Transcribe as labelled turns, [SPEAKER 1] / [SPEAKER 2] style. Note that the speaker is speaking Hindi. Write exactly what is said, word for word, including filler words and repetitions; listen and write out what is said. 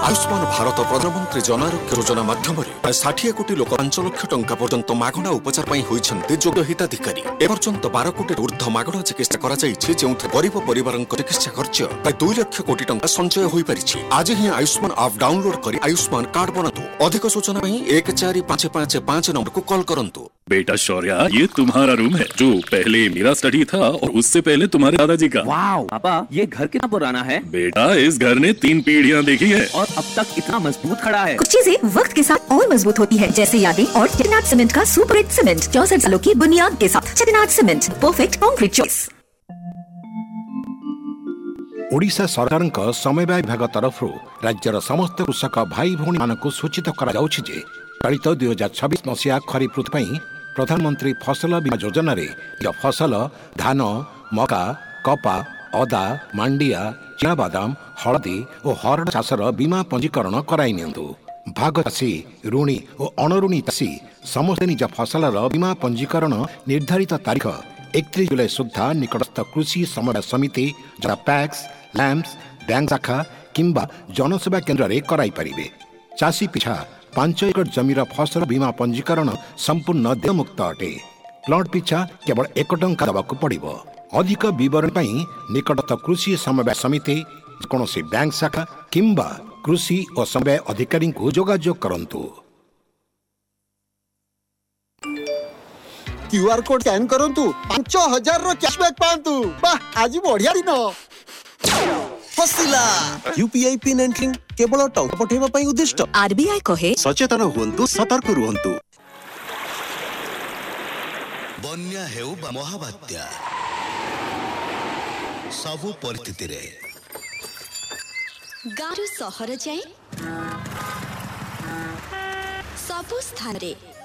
[SPEAKER 1] आयुष्मान भारत प्रधानमंत्री जन आरोग्य योजना माध्यम षाठी कोटी लोक पांच लाख टंका पर्यंत मागणा उपचार योग्य हिताधिकारी एपर्यंत बारह कोटी ऊर्ध्व मागणा चिकित्सा कर गरीब परिवार चिकित्सा खर्च प्राय दुई लाख कोटी टंका संचय हो पारिछि। आज ही आयुष्मान आप डाउनलोड कर आयुष्मान कार्ड बनातु। अधिक सूचना एक चार पाँच पाँच पाँच नंबर को कॉल करंतु।
[SPEAKER 2] बेटा शौर्या, ये तुम्हारा रूम है जो पहले मेरा स्टडी था और उससे पहले तुम्हारे दादाजी का।
[SPEAKER 3] वाव पापा, ये घर कितना पुराना है?
[SPEAKER 2] बेटा इस घर ने तीन पीढ़ियां देखी है
[SPEAKER 3] और अब तक इतना मजबूत खड़ा है।
[SPEAKER 4] कुछ चीजें वक्त के साथ और मजबूत होती है, जैसे यादें। और चेटिनाड सीमेंट का सुपर हिट सीमेंट चौसठ सालों की बुनियाद के साथ। Chettinad cement, perfect concrete choice.
[SPEAKER 5] Odisha सरकार समवाय विभाग तरफ राज्यर समस्त कृषक भाई भौणी मानक सूचित करा जाउछि जे चलित दुई हजार छब्बीस मसीहा खरीफ ऋतु पई प्रधानमंत्री फसल बीमा योजना रे फसल धान, मका, कपा, अदा, मांडिया, चिना बादाम, हलदी और हरड़ चाषर बीमा पंजीकरण कराई नियंतु। भाग चाषी, ऋणी और अणऋणी चाषी समस्त निज फसलर बीमा पंजीकरण निर्धारित तारीख एकतीस जुलाई सुधा निकटस्थ कृषि समवाय समिति जरा पैक्स, लैम्प्स, बैंक शाखा किंबा जनसेवा केन्द्र रे कराई परिबे। चाषी पिछा पांच एकड़ जमीर फसल बीमा पंजीकरण संपूर्ण देयमुक्त अटे। प्लॉट पिछा केवल एक टंका देवाक पड़िबो। अधिक विवरण पई निकटस्थ कृषि समवाय समिति कोनोसी बैंक शाखा किंबा कृषि और समवाय अधिकारी को जोगाजोग करंतु।
[SPEAKER 6] क्यूआर कोड स्कैन करंतु पांच हजार रो कैशबैक पांतु। वाह आज बढ़िया दिन। फसिला यूपीआई पिन एंट्रिंग केवल टंका पठेबा पई उद्दिष्ट।
[SPEAKER 4] आरबीआई कहे
[SPEAKER 6] सचेतन हुंतु, सतर्क रुहंतु।
[SPEAKER 7] बन्या हेउ बा महाबात्या सबु परिस्थिति रे
[SPEAKER 8] गारु सहर जाए सबु स्थान रे